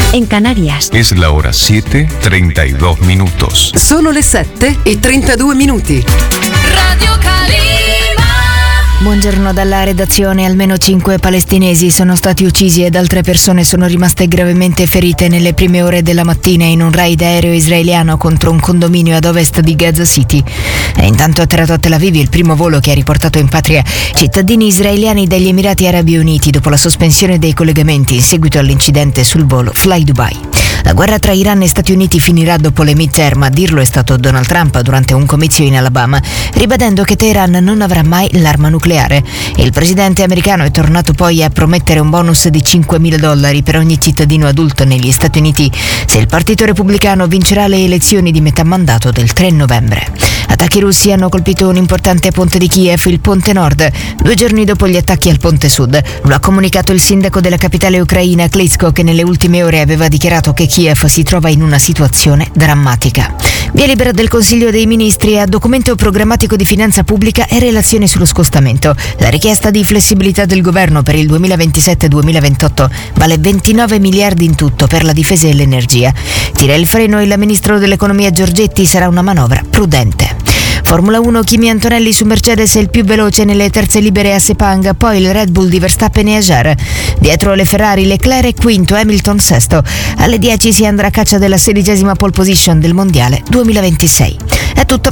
en Canarias. Es la hora 7:32 minutos. Sono le 7:32. Radio Calima. Buongiorno dalla redazione. Almeno 5 palestinesi sono stati uccisi ed altre persone sono rimaste gravemente ferite nelle prime ore della mattina in un raid aereo israeliano contro un condominio ad ovest di Gaza City. E intanto è atterrato a Tel Aviv il primo volo che ha riportato in patria cittadini israeliani dagli Emirati Arabi Uniti dopo la sospensione dei collegamenti in seguito all'incidente sul volo Fly Dubai. La guerra tra Iran e Stati Uniti finirà dopo le midterm, a dirlo è stato Donald Trump durante un comizio in Alabama, ribadendo che Teheran non avrà mai l'arma nucleare. Il presidente americano è tornato poi a promettere un bonus di $5.000 per ogni cittadino adulto negli Stati Uniti se il Partito Repubblicano vincerà le elezioni di metà mandato del 3 novembre. Attacchi russi hanno colpito un importante ponte di Kiev, il Ponte Nord, 2 giorni dopo gli attacchi al Ponte Sud. Lo ha comunicato il sindaco della capitale ucraina, Klitschko, che nelle ultime ore aveva dichiarato che Kiev si trova in una situazione drammatica. Via libera del Consiglio dei Ministri a documento programmatico di finanza pubblica e relazioni sullo scostamento. La richiesta di flessibilità del governo per il 2027-2028 vale 29 miliardi in tutto per la difesa e l'energia. Tira il freno il ministro dell'economia Giorgetti, sarà una manovra prudente. Formula 1, Kimi Antonelli su Mercedes è il più veloce nelle terze libere a Sepang, poi il Red Bull di Verstappen e Ajar. Dietro le Ferrari, Leclerc è quinto, Hamilton sesto. Alle 10 si andrà a caccia della 16ª pole position del mondiale 2026. È tutto.